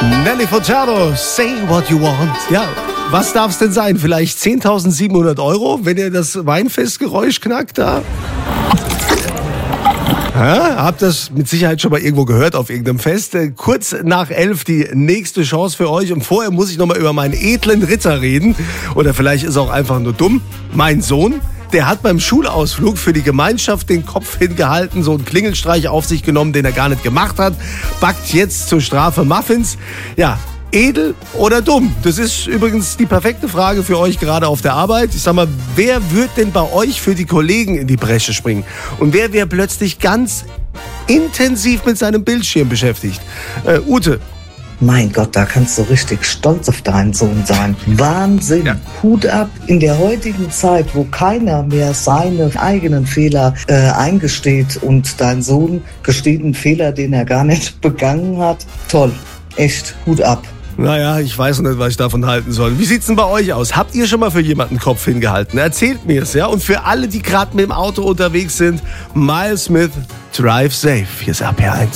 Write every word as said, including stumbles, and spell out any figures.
Nelly Furtado, say what you want. Ja, was darf es denn sein? Vielleicht zehntausendsiebenhundert Euro, wenn ihr das Weinfestgeräusch knackt da? Ja, habt das mit Sicherheit schon mal irgendwo gehört auf irgendeinem Fest. Äh, kurz nach elf die nächste Chance für euch. Und vorher muss ich noch mal über meinen edlen Ritter reden. Oder vielleicht ist er auch einfach nur dumm. Mein Sohn, der hat beim Schulausflug für die Gemeinschaft den Kopf hingehalten, so einen Klingelstreich auf sich genommen, den er gar nicht gemacht hat. Backt jetzt zur Strafe Muffins. Ja, edel oder dumm? Das ist übrigens die perfekte Frage für euch gerade auf der Arbeit. Ich sag mal, wer wird denn bei euch für die Kollegen in die Bresche springen? Und wer wäre plötzlich ganz intensiv mit seinem Bildschirm beschäftigt? Äh, Ute. Mein Gott, da kannst du richtig stolz auf deinen Sohn sein. Wahnsinn. Ja. Hut ab. In der heutigen Zeit, wo keiner mehr seine eigenen Fehler äh, eingesteht und dein Sohn gesteht einen Fehler, den er gar nicht begangen hat. Toll. Echt. Hut ab. Naja, ich weiß noch nicht, was ich davon halten soll. Wie sieht's denn bei euch aus? Habt ihr schon mal für jemanden den Kopf hingehalten? Erzählt mir's, ja? Und für alle, die gerade mit dem Auto unterwegs sind, Miles Smith, Drive Safe. Hier ist R P R eins.